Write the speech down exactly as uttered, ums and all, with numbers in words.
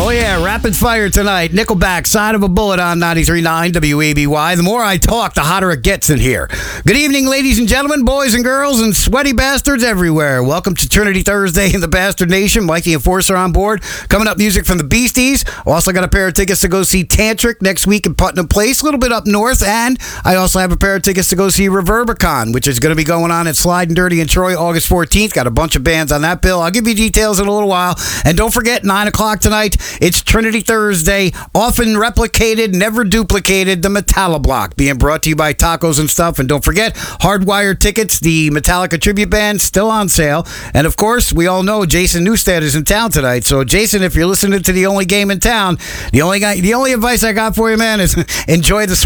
Oh, yeah, rapid fire tonight. Nickelback, Side of a Bullet on ninety-three point nine W A B Y. The more I talk, the hotter it gets in here. Good evening, ladies and gentlemen, boys and girls, and sweaty bastards everywhere. Welcome to Trinity Thursday in the Bastard Nation. Mike the Enforcer on board. Coming up, music from the Beasties. Also got a pair of tickets to go see Tantric next week in Putnam Place, a little bit up north. And I also have a pair of tickets to go see Reverbicon, which is going to be going on at Slide and Dirty in Troy August fourteenth. Got a bunch of bands on that bill. I'll give you details in a little while. And don't forget, nine o'clock tonight, it's Trinity Thursday, often replicated, never duplicated, the Metallica Block, being brought to you by Tacos and Stuff. And don't forget, Hardwired tickets, the Metallica tribute band, still on sale. And of course, we all know Jason Newsted is in town tonight. So Jason, if you're listening to the only game in town, the only guy, the only advice I got for you, man, is enjoy the